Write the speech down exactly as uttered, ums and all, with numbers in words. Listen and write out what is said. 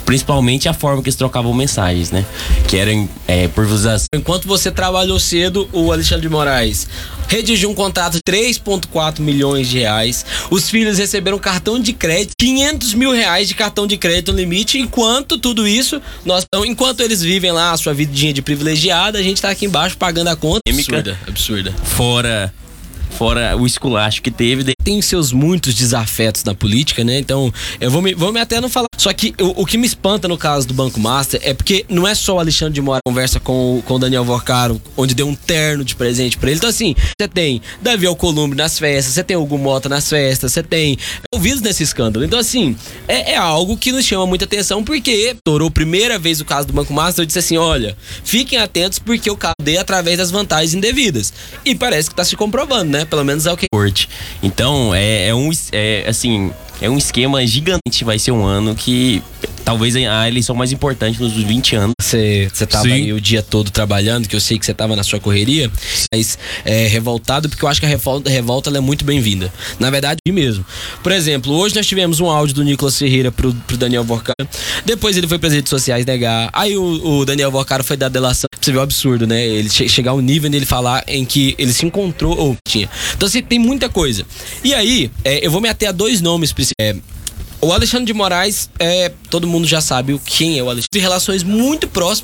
Principalmente a forma que eles trocavam mensagens, né? Que eram é, por visualização. Enquanto você trabalhou cedo, o Alexandre de Moraes redigiu um contrato de três vírgula quatro milhões de reais. Os filhos receberam cartão de crédito, quinhentos mil reais de cartão de crédito no limite. Enquanto tudo isso, nós, então, enquanto eles vivem lá a sua vidinha de privilegiada, a gente tá aqui embaixo pagando a conta. Absurda, absurda. Fora... Fora o esculacho que teve. Tem seus muitos desafetos na política, né? Então, eu vou me, vou me até não falar. Só que o, o que me espanta no caso do Banco Master é porque não é só o Alexandre de Moraes conversa com, com o Daniel Vorcaro, onde deu um terno de presente pra ele. Então, assim, você tem Davi Alcolumbre nas festas, você tem Hugo Mota nas festas, você tem ouvidos nesse escândalo. Então, assim, é, é algo que nos chama muita atenção, porque estourou a primeira vez o caso do Banco Master. Eu disse assim: olha, fiquem atentos, porque o caso deu através das vantagens indevidas. E parece que tá se comprovando, né? Pelo menos é o que. Então, é, é um. É, assim. É um esquema gigante. Vai ser um ano que talvez a eleição mais importante nos vinte anos. Você tava Sim. aí o dia todo trabalhando, que eu sei que você tava na sua correria, mas é, revoltado, porque eu acho que a revolta, a revolta ela é muito bem-vinda. Na verdade, mesmo. Por exemplo, hoje nós tivemos um áudio do Nicolas Ferreira pro, pro Daniel Vorcaro. Depois ele foi pras redes sociais negar. Aí o, o Daniel Vorcaro foi dar delação. Você vê o absurdo, né? Ele che chegar ao nível dele falar em que ele se encontrou ou tinha. Então, assim, tem muita coisa. E aí, é, eu vou me ater a dois nomes principais. É, o Alexandre de Moraes, é, todo mundo já sabe quem é o Alexandre. Tem relações muito próximas